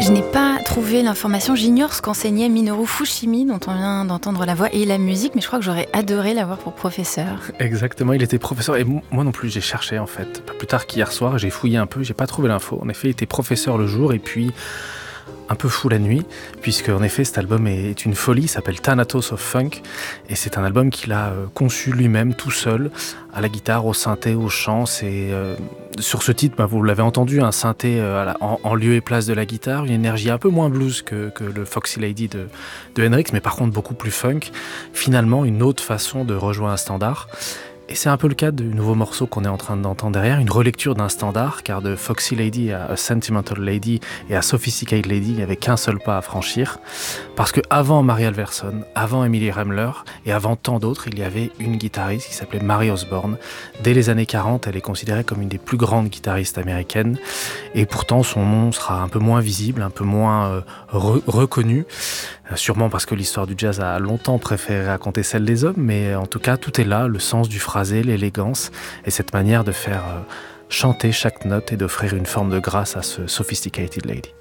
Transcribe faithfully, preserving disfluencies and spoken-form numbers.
Je n'ai pas trouvé l'information, j'ignore ce qu'enseignait Minoru Fushimi, dont on vient d'entendre la voix et la musique, mais je crois que j'aurais adoré l'avoir pour professeur. Exactement, il était professeur, et moi non plus, j'ai cherché en fait. Pas plus tard qu'hier soir, j'ai fouillé un peu, j'ai pas trouvé l'info. En effet, il était professeur le jour, et puis un peu fou la nuit, puisque en effet cet album est une folie, il s'appelle Thanatos of Funk, et c'est un album qu'il a euh, conçu lui-même tout seul, à la guitare, au synthé, au chant. C'est, euh, sur ce titre, bah, vous l'avez entendu, un synthé euh, à la, en, en lieu et place de la guitare, une énergie un peu moins blues que, que le Foxy Lady de, de Hendrix, mais par contre beaucoup plus funk, finalement une autre façon de rejouer un standard. Et c'est un peu le cas du nouveau morceau qu'on est en train d'entendre derrière, une relecture d'un standard, car de Foxy Lady à A Sentimental Lady et à Sophisticated Lady, il n'y avait qu'un seul pas à franchir. Parce que avant Mary Alverson, avant Emily Remler et avant tant d'autres, il y avait une guitariste qui s'appelait Mary Osborne. Dès les années quarante, elle est considérée comme une des plus grandes guitaristes américaines. Et pourtant, son nom sera un peu moins visible, un peu moins euh, re- reconnu. Euh, sûrement parce que l'histoire du jazz a longtemps préféré raconter celle des hommes, mais en tout cas, tout est là, le sens du phrasé, l'élégance et cette manière de faire euh, chanter chaque note et d'offrir une forme de grâce à ce Sophisticated Lady.